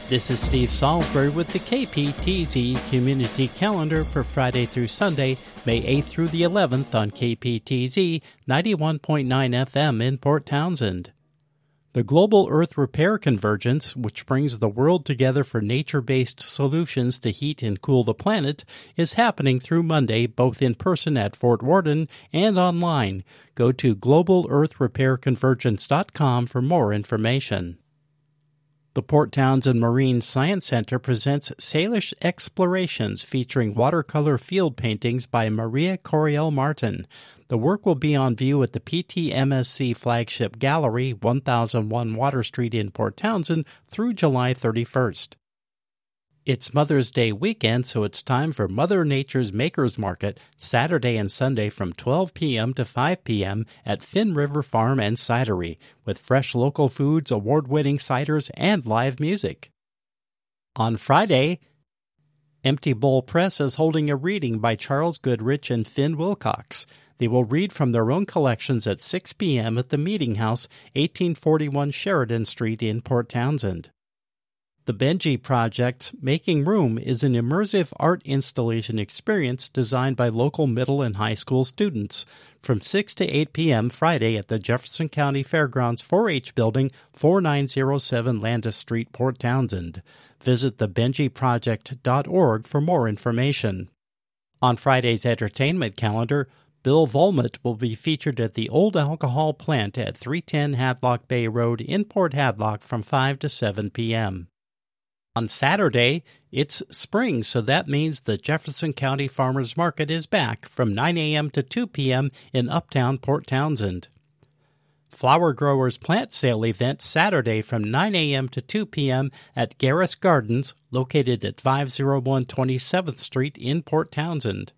This is Steve Salisbury with the KPTZ Community Calendar for Friday through Sunday, May 8th through the 11th on KPTZ 91.9 FM in Port Townsend. The Global Earth Repair Convergence, which brings the world together for nature-based solutions to heat and cool the planet, is happening through Monday both in person at Fort Worden and online. Go to globalearthrepairconvergence.com for more information. The Port Townsend Marine Science Center presents Salish Explorations featuring watercolor field paintings by Maria Coriel Martin. The work will be on view at the PTMSC Flagship Gallery, 1001 Water Street in Port Townsend through July 31st. It's Mother's Day weekend, so it's time for Mother Nature's Makers Market, Saturday and Sunday from 12 p.m. to 5 p.m. at Finn River Farm and Cidery, with fresh local foods, award-winning ciders, and live music. On Friday, Empty Bowl Press is holding a reading by Charles Goodrich and Finn Wilcox. They will read from their own collections at 6 p.m. at the Meeting House, 1841 Sheridan Street in Port Townsend. The Benji Project's Making Room is an immersive art installation experience designed by local middle and high school students from 6 to 8 p.m. Friday at the Jefferson County Fairgrounds 4-H Building, 4907 Landis Street, Port Townsend. Visit thebenjiproject.org for more information. On Friday's entertainment calendar, Bill Volmut will be featured at the Old Alcohol Plant at 310 Hadlock Bay Road in Port Hadlock from 5 to 7 p.m. On Saturday, it's spring, so that means the Jefferson County Farmers Market is back from 9 a.m. to 2 p.m. in Uptown Port Townsend. Flower Growers Plant Sale event Saturday from 9 a.m. to 2 p.m. at Garris Gardens, located at 501 27th Street in Port Townsend.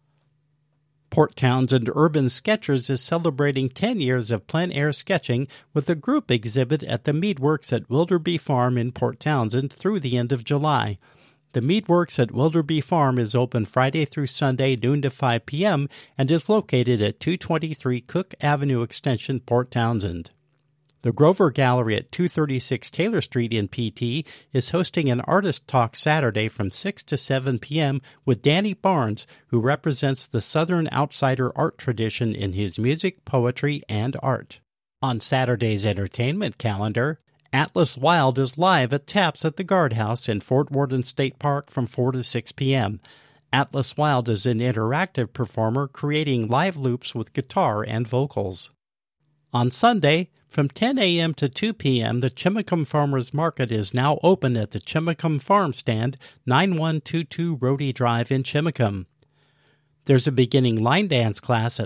Port Townsend Urban Sketchers is celebrating 10 years of plein air sketching with a group exhibit at the Meadworks at Wilderby Farm in Port Townsend through the end of July. The Meadworks at Wilderby Farm is open Friday through Sunday noon to 5 p.m. and is located at 223 Cook Avenue Extension, Port Townsend. The Grover Gallery at 236 Taylor Street in PT is hosting an Artist Talk Saturday from 6 to 7 p.m. with Danny Barnes, who represents the Southern Outsider art tradition in his music, poetry, and art. On Saturday's entertainment calendar, Atlas Wild is live at Taps at the Guardhouse in Fort Worden State Park from 4 to 6 p.m. Atlas Wild is an interactive performer creating live loops with guitar and vocals. On Sunday, from 10 a.m. to 2 p.m., the Chimacum Farmers Market is now open at the Chimacum Farm Stand, 9122 Rhodey Drive in Chimacum. There's a beginning line dance class at